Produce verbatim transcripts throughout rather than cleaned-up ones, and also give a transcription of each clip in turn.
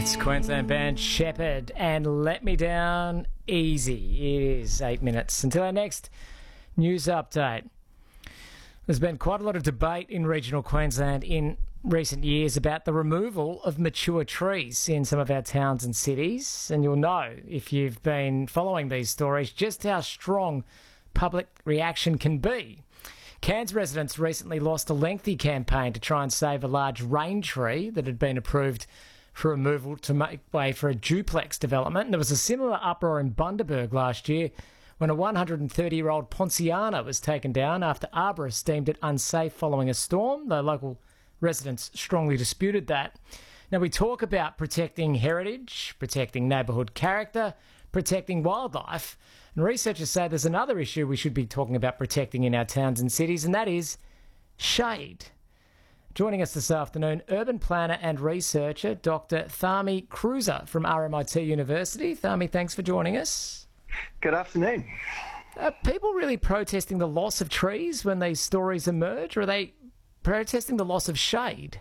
It's Queensland band Shepherd and Let Me Down Easy. It is eight minutes until our next news update. There's been quite a lot of debate in regional Queensland in recent years about the removal of mature trees in some of our towns and cities. And you'll know, if you've been following these stories, just how strong public reaction can be. Cairns residents recently lost a lengthy campaign to try and save a large rain tree that had been approved for removal to make way for a duplex development. And there was a similar uproar in Bundaberg last year when a one hundred thirty-year-old Ponciana was taken down after arborists deemed it unsafe following a storm, though local residents strongly disputed that. Now, we talk about protecting heritage, protecting neighbourhood character, protecting wildlife, and researchers say there's another issue we should be talking about protecting in our towns and cities, and that is shade. Joining us this afternoon, urban planner and researcher Doctor Thami Cruiser from R M I T University. Thami, thanks for joining us. Good afternoon. Are people really protesting the loss of trees when these stories emerge, or are they protesting the loss of shade?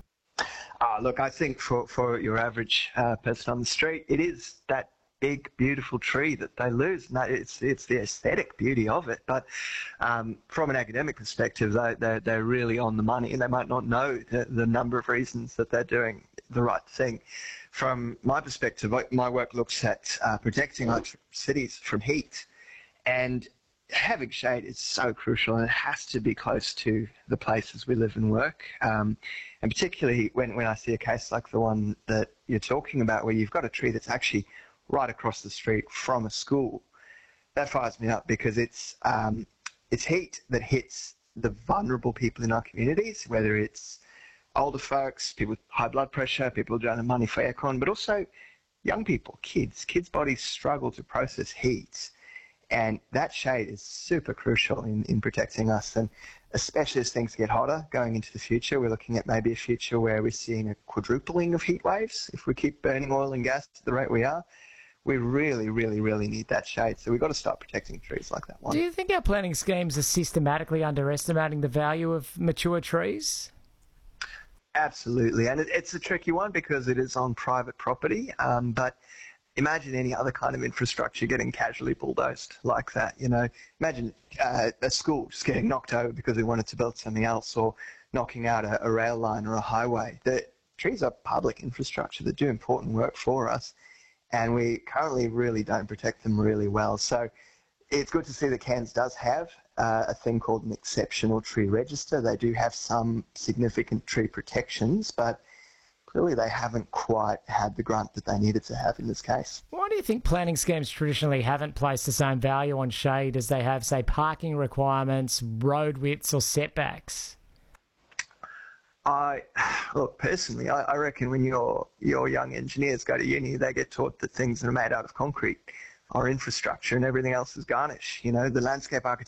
Uh, look, I think for, for your average uh, person on the street, it is that big, beautiful tree that they lose. No, it's it's the aesthetic beauty of it. But um, from an academic perspective, they, they're, they're really on the money, and they might not know the, the number of reasons that they're doing the right thing. From my perspective, my work looks at uh, protecting our cities from heat, and having shade is so crucial, and it has to be close to the places we live and work. Um, and particularly when, when I see a case like the one that you're talking about, where you've got a tree that's actually right across the street from a school, that fires me up, because it's um, it's heat that hits the vulnerable people in our communities, whether it's older folks, people with high blood pressure, people who don't have money for aircon, but also young people, kids. Kids' bodies struggle to process heat, and that shade is super crucial in, in protecting us, and especially as things get hotter going into the future. We're looking at maybe a future where we're seeing a quadrupling of heat waves if we keep burning oil and gas at the rate we are. We really, really, really need that shade. So we've got to start protecting trees like that one. Do you think our planning schemes are systematically underestimating the value of mature trees? Absolutely. And it, it's a tricky one because it is on private property. Um, but imagine any other kind of infrastructure getting casually bulldozed like that. You know, imagine uh, a school just getting knocked over because we wanted to build something else, or knocking out a, a rail line or a highway. The trees are public infrastructure that do important work for us, and we currently really don't protect them really well. So it's good to see that Cairns does have uh, a thing called an exceptional tree register. They do have some significant tree protections, but clearly they haven't quite had the grunt that they needed to have in this case. Why do you think planning schemes traditionally haven't placed the same value on shade as they have, say, parking requirements, road widths or setbacks? I look personally. I, I reckon when your your young engineers go to uni, they get taught that things that are made out of concrete are infrastructure, and everything else is garnish. You know, the landscape architect